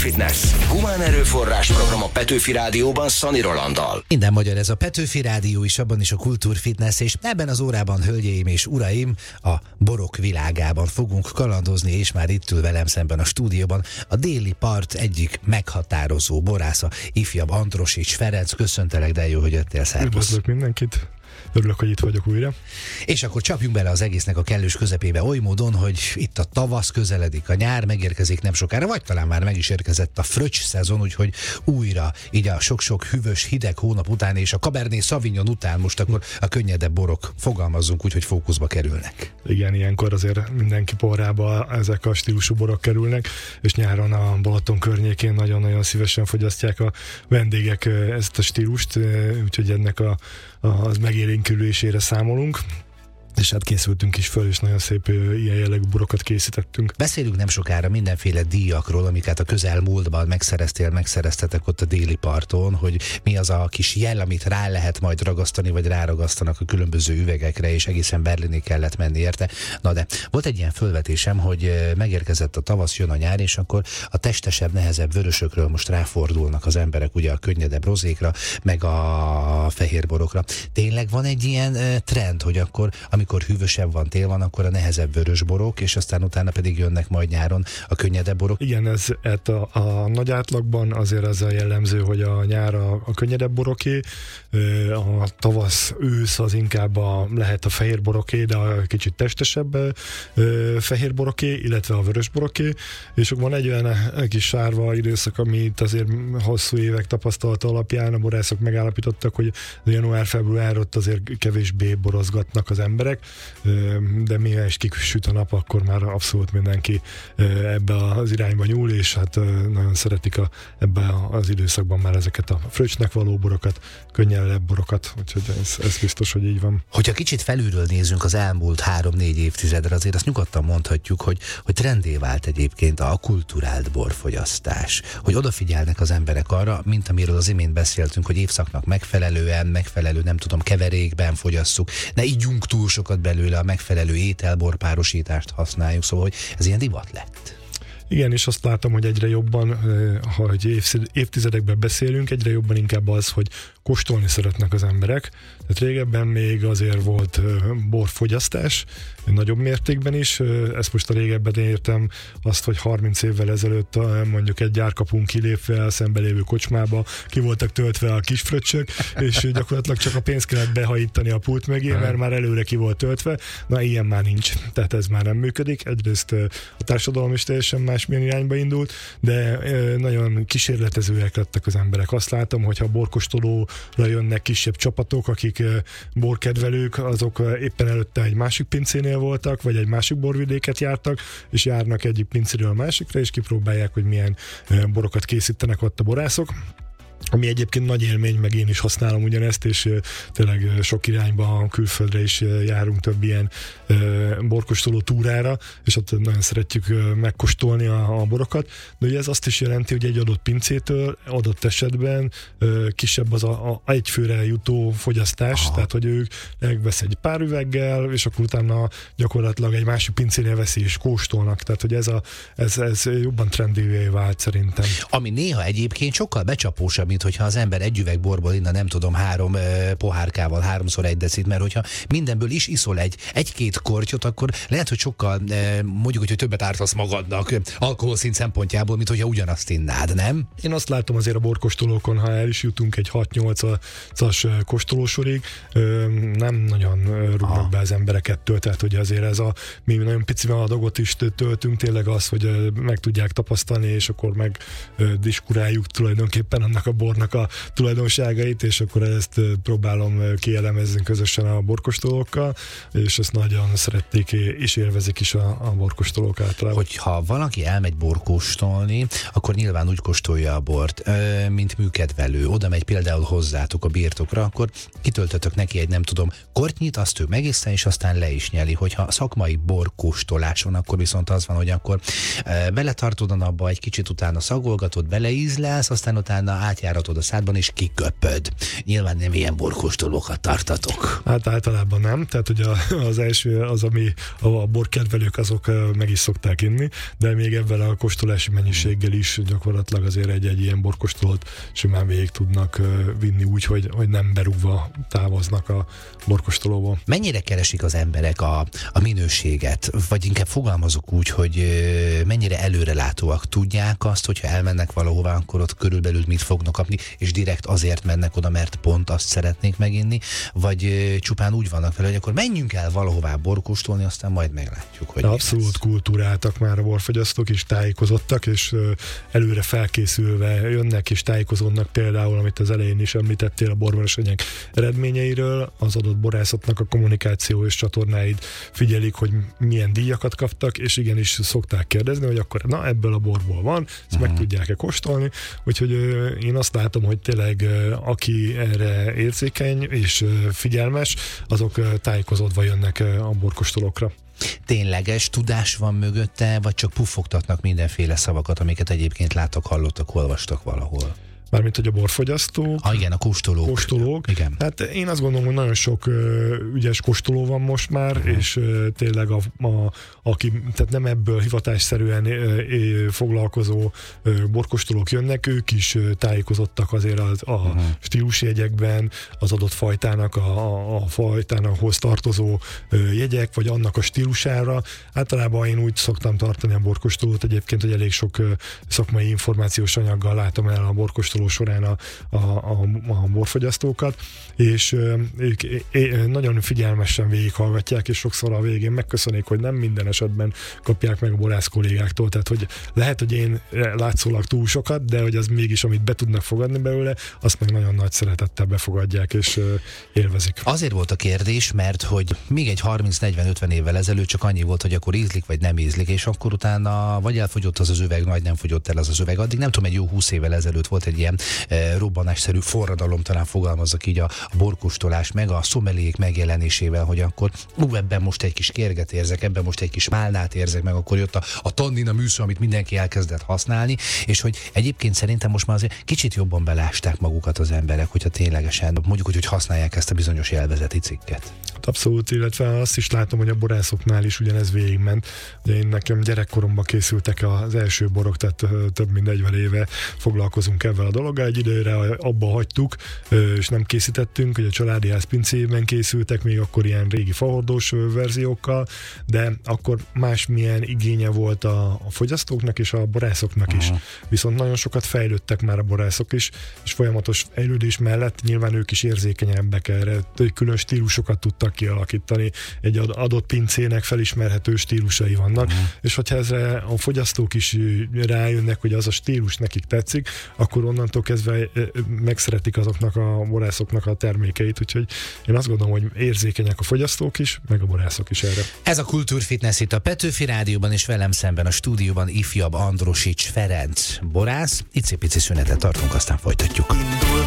Kultúrfitness. Humán erőforrás program a Petőfi Rádióban Szani Rolanddal. Minden magyar, ez a Petőfi Rádió is, abban is a Kultúrfitness, és ebben az órában, hölgyeim és uraim, a borok világában fogunk kalandozni, és már itt ül velem szemben a stúdióban a Déli Part egyik meghatározó borásza, ifjabb Androsics Ferenc. Köszöntelek, de jó, hogy jöttél, szervusz. Üdvözlök mindenkit. Örülök, hogy itt vagyok újra. És akkor csapjunk bele az egésznek a kellős közepébe oly módon, hogy itt a tavasz közeledik, a nyár megérkezik nem sokára, vagy talán már meg is érkezett a fröccs szezon, úgyhogy újra így a sok-sok hűvös, hideg hónap után és a Cabernet Sauvignon után most akkor a könnyedebb borok, fogalmazzunk úgy, hogy fókuszba kerülnek. Igen, ilyenkor azért mindenki porrába ezek a stílusú borok kerülnek, és nyáron a Balaton környékén nagyon-nagyon szívesen fogyasztják a vendégek ezt a stílust, úgyhogy ennek az megélénkülésére számolunk. És hát készültünk is föl, és nagyon szép ilyen jellegű borokat készítettünk. Beszélünk nem sokára mindenféle díjakról, amiket a közelmúltban megszereztetek ott a Déli Parton, hogy mi az a kis jel, amit rá lehet majd ragasztani, vagy ráragasztanak a különböző üvegekre, és egészen Berlinig kellett menni érte. Na de volt egy ilyen fölvetésem, hogy megérkezett a tavasz, jön a nyár, és akkor a testesebb, nehezebb vörösökről most ráfordulnak az emberek, ugye a könnyedebb rozékra, meg a fehérborokra. Tényleg van egy ilyen trend, hogy akkor amikor hűvösebb van, tél van, akkor a nehezebb vörös borok, és aztán utána pedig jönnek majd nyáron a könnyedebb borok. Igen, ez a nagy átlagban azért az a jellemző, hogy a nyár a könnyedebb boroké, a tavasz, ősz az inkább lehet a fehér boroké, de a kicsit testesebb fehér boroké, illetve a vörös boroké, és van egy olyan kis sárva időszak, amit azért hosszú évek tapasztalata alapján a borászok megállapítottak, hogy január-február ott azért kevésbé borozgatnak az emberek, de mivel is kiküssüt a nap, akkor már abszolút mindenki ebbe az irányba nyúl, és hát nagyon szeretik ebbe az időszakban már ezeket a fröccsnek való borokat, könnyedebb borokat, úgyhogy ez biztos, hogy így van. Hogyha kicsit felülről nézzünk az elmúlt 3-4 évtizedre, azért azt nyugodtan mondhatjuk, hogy trendé vált egyébként a kulturált borfogyasztás, hogy odafigyelnek az emberek arra, mint amiről az imént beszéltünk, hogy évszaknak megfelelő, nem tudom, keverékben fogyasszuk, ne ígyunk túl sokat belőle, a megfelelő ételborpárosítást használjuk, szóval hogy ez ilyen divat lett. Igen, és azt látom, hogy egyre jobban, ha évtizedekben beszélünk, egyre jobban inkább az, hogy kóstolni szeretnek az emberek. Tehát régebben még azért volt borfogyasztás, nagyobb mértékben is. Ezt most a régebben értem azt, hogy 30 évvel ezelőtt mondjuk egy gyárkapun kilépve a szembelévő kocsmába ki voltak töltve a kis fröccsök, és gyakorlatilag csak a pénzt kellett behajítani a pult mögé, mert már előre ki volt töltve. Na, ilyen már nincs. Tehát ez már nem működik. Egyrészt a társadalom is teljesen másmilyen irányba indult, de nagyon kísérletezőek lettek az emberek. Azt látom, hogyha borkóstolóra jönnek kisebb csapatok, akik borkedvelők, azok éppen előtte egy másik pincénél voltak, vagy egy másik borvidéket jártak, és járnak egyik pincéről a másikra, és kipróbálják, hogy milyen borokat készítenek ott a borászok. Ami egyébként nagy élmény, meg én is használom ugyanezt, és tényleg sok irányba, külföldre is járunk több ilyen borkóstoló túrára, és ott nagyon szeretjük megkóstolni a borokat, de ugye ez azt is jelenti, hogy egy adott pincétől adott esetben kisebb az a egyfőre jutó fogyasztás, tehát hogy ők megvesz egy pár üveggel, és akkor utána gyakorlatilag egy másik pincénél veszi és kóstolnak, tehát hogy ez jobban trendévé vált szerintem. Ami néha egyébként sokkal becsapósabb, mint hogyha az ember egy üveg borból inna nem tudom 3 pohárkával 3-szor 1 decit, mert hogyha mindenből is iszol egy-két kortyot, akkor lehet, hogy sokkal mondjuk, hogy többet ártasz magadnak alkoholszint szempontjából, mint hogyha ugyanazt innád, nem? Én azt látom azért a borkóstolókon, ha el is jutunk egy 6-8-as kóstolósorig, nem nagyon rúgnak be az emberek ettől, tehát hogy azért mi nagyon picivel a dolgot is töltünk, tényleg az, hogy meg tudják tapasztalni, és akkor meg diskuráljuk tulajdonképpen annak a bornak a tulajdonságait, és akkor ezt próbálom kielemezni közösen a borkóstolókkal, és ezt nagyon szerették és élvezik is a borkóstolók általában. Hogyha valaki elmegy borkóstolni, akkor nyilván úgy kóstolja a bort, mint műkedvelő. Oda megy például hozzátok a birtokra, akkor kitöltötök neki egy nem tudom kortynyit, azt ő megiszta, és aztán le is nyeli. Hogyha szakmai borkóstoláson, akkor viszont az van, hogy akkor beletartod a napba, egy kicsit utána szagolgatod, beleízlelsz, aztán utána átjár lejáratod a szádban, és kiköpöd. Nyilván nem ilyen borkóstolókat tartatok. Hát általában nem, tehát ugye az első az, ami a borkedvelők azok meg is szokták inni, de még ebben a kóstolási mennyiséggel is gyakorlatilag azért egy ilyen borkóstolót simán végig tudnak vinni úgy, hogy nem berúgva távoznak a borkóstolóból. Mennyire keresik az emberek a minőséget? Vagy inkább fogalmazok úgy, hogy mennyire előrelátóak? Tudják azt, hogyha elmennek valahová, akkor ott körülbelül mit fognak kapni, és direkt azért mennek oda, mert pont azt szeretnék meginni, vagy csupán úgy vannak vele, hogy akkor menjünk el valahová borkóstolni, aztán majd meglátjuk, hogy abszolút kultúráltak már a borfogyasztók, és tájékozottak, és előre felkészülve jönnek és tájékozódnak, például, amit az elején is említettél a borversenyek eredményeiről, az adott borászatnak a kommunikáció és csatornáid figyelik, hogy milyen díjakat kaptak, és igenis szokták kérdezni, hogy akkor na ebből a borból van, ezt meg tudják-e kóstolni, úgyhogy én azt látom, hogy tényleg aki erre érzékeny és figyelmes, azok tájékozódva jönnek a borkóstolókra. Tényleges tudás van mögötte, vagy csak puffogtatnak mindenféle szavakat, amiket egyébként láttak, hallottak, olvastak valahol? Mármint, hogy a borfogyasztók. Igen, a kóstolók. Igen. Hát én azt gondolom, hogy nagyon sok ügyes kóstoló van most már, és tényleg aki tehát nem ebből hivatásszerűen foglalkozó borkóstolók jönnek, ők is tájékozottak azért a stílusjegyekben, az adott fajtának, a fajtának tartozó jegyek, vagy annak a stílusára. Általában én úgy szoktam tartani a borkóstolót egyébként, hogy elég sok szakmai információs anyaggal látom el a borkóstoló során a borfogyasztókat, és ők nagyon figyelmesen végighallgatják, és sokszor a végén megköszönik, hogy nem minden esetben kapják meg a borász kollégáktól, tehát hogy lehet, hogy én látszólag túl sokat, de hogy az mégis, amit be tudnak fogadni belőle, azt meg nagyon nagy szeretettel befogadják, és élvezik. Azért volt a kérdés, mert hogy még egy 30-40-50 évvel ezelőtt csak annyi volt, hogy akkor ízlik, vagy nem ízlik, és akkor utána vagy elfogyott az üveg, vagy nem fogyott el az üveg. Addig nem tudom, egy jó 20 évvel ezelőtt volt egy ilyen robbanásszerű forradalom, talán fogalmazzak így a borkóstolás meg a szomeliék megjelenésével, hogy akkor ebben most egy kis kérget érzek, ebben most egy kis málnát érzek, meg akkor jött a tannin, a műszó, amit mindenki elkezdett használni, és hogy egyébként szerintem most már azért kicsit jobban belásták magukat az emberek, hogyha ténylegesen mondjuk, hogy használják ezt a bizonyos élvezeti cikket. Abszolút, illetve azt is látom, hogy a borászoknál is ugyanez végigment. Ugye én nekem gyerekkoromban készültek az első borok, tehát több mint 40 éve foglalkozunk ezzel a dologgal. Egy időre abba hagytuk, és nem készítettünk, hogy a családi ház pincében készültek, még akkor ilyen régi fahordós verziókkal, de akkor másmilyen igénye volt a fogyasztóknak és a borászoknak is. Viszont nagyon sokat fejlődtek már a borászok is, és folyamatos fejlődés mellett nyilván ők is érzékenyebbek erre, külön stílusokat tudtak kialakítani, egy adott pincének felismerhető stílusai vannak, és hogyha ezre a fogyasztók is rájönnek, hogy az a stílus nekik tetszik, akkor onnantól kezdve megszeretik azoknak a borászoknak a termékeit, úgyhogy én azt gondolom, hogy érzékenyek a fogyasztók is, meg a borászok is erre. Ez a Kultúrfitness itt a Petőfi Rádióban, és velem szemben a stúdióban ifjabb Androsics Ferenc borász. Icipici szünetet tartunk, aztán folytatjuk.